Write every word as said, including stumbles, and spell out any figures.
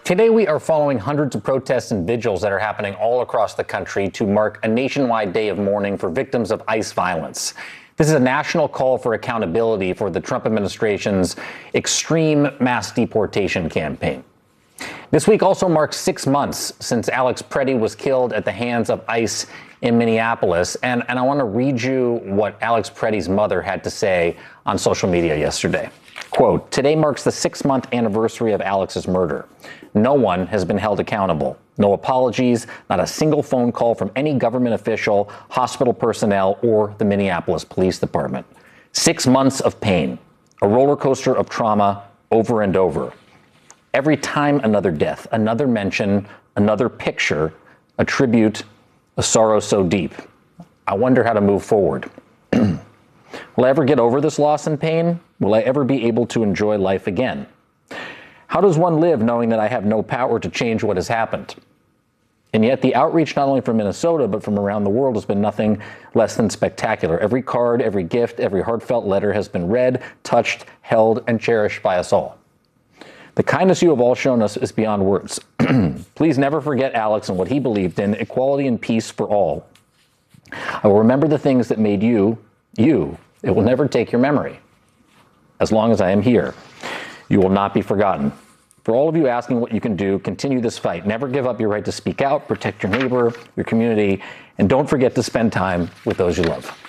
Today, we are following hundreds of protests and vigils that are happening all across the country to mark a nationwide day of mourning for victims of ICE violence. This is a national call for accountability for the Trump administration's extreme mass deportation campaign. This week also marks six months since Alex Preddy was killed at the hands of ICE in Minneapolis. And, and I want to read you what Alex Preddy's mother had to say on social media yesterday. Quote, "Today marks the six-month anniversary of Alex's murder. No one has been held accountable. No apologies, not a single phone call from any government official, hospital personnel, or the Minneapolis Police Department. Six months of pain, a roller coaster of trauma over and over. Every time another death, another mention, another picture, a tribute, a sorrow so deep. I wonder how to move forward. Will I ever get over this loss and pain? Will I ever be able to enjoy life again? How does one live knowing that I have no power to change what has happened?" And yet the outreach, not only from Minnesota, but from around the world, has been nothing less than spectacular. Every card, every gift, every heartfelt letter has been read, touched, held, and cherished by us all. The kindness you have all shown us is beyond words. Please never forget Alex and what he believed in, equality and peace for all. I will remember the things that made you, you. It will never take your memory. As long as I am here, you will not be forgotten. For all of you asking what you can do, continue this fight. Never give up your right to speak out, protect your neighbor, your community, and don't forget to spend time with those you love.